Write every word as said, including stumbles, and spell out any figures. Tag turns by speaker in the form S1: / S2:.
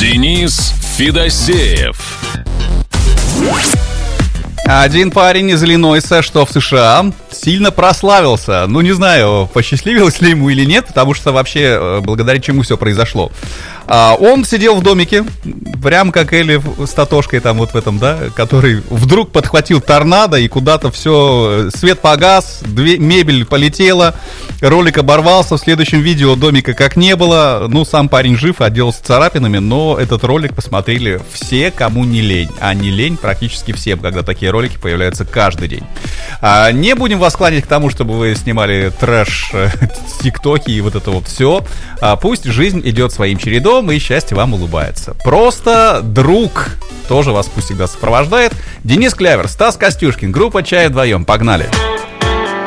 S1: Денис Федосеев.
S2: Один парень из Иллинойса, что в США, сильно прославился. Ну, не знаю, посчастливилось ли ему или нет, потому что вообще благодаря чему все произошло. Он сидел в домике, прям как Элли с Татошкой там вот в этом, да, который вдруг подхватил торнадо и куда-то все, свет погас, две, мебель полетела, ролик оборвался, в следующем видео домика как не было. Ну, сам парень жив, отделался царапинами, но этот ролик посмотрели все, кому не лень. А не лень практически всем, когда такие ролики появляются каждый день. А не будем вас склонять к тому, чтобы вы снимали трэш, тиктоки и вот это вот все. А пусть жизнь идет своим чередом, и счастье вам улыбается. Просто друг тоже вас пусть всегда сопровождает. Денис Клявер, Стас Костюшкин, группа «Чай вдвоем». Погнали!